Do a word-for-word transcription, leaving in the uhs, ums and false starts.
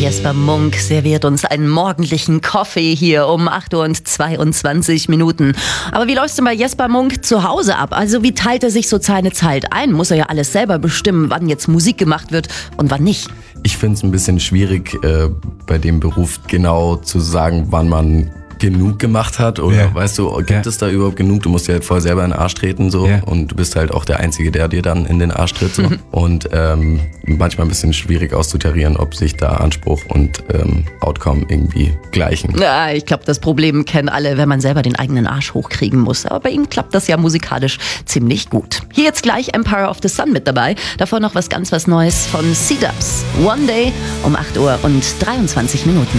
Jesper Munk serviert uns einen morgendlichen Kaffee hier um acht Uhr und zweiundzwanzig Minuten. Aber wie läuft's denn bei Jesper Munk zu Hause ab? Also wie teilt er sich so seine Zeit ein? Muss er ja alles selber bestimmen, wann jetzt Musik gemacht wird und wann nicht? Ich finde es ein bisschen schwierig, äh, bei dem Beruf genau zu sagen, wann man genug gemacht hat oder Ja. weißt du, gibt Ja. es da überhaupt genug? Du musst dir halt voll selber in den Arsch treten so Ja. und du bist halt auch der Einzige, der dir dann in den Arsch tritt so. Und ähm, manchmal ein bisschen schwierig auszutarieren, ob sich da Anspruch und ähm, Outcome irgendwie gleichen. Ja, ich glaube, das Problem kennen alle, wenn man selber den eigenen Arsch hochkriegen muss. Aber bei ihm klappt das ja musikalisch ziemlich gut. Hier jetzt gleich Empire of the Sun mit dabei. Davor noch was ganz was Neues von C-Dubs. One Day um acht Uhr und dreiundzwanzig Minuten.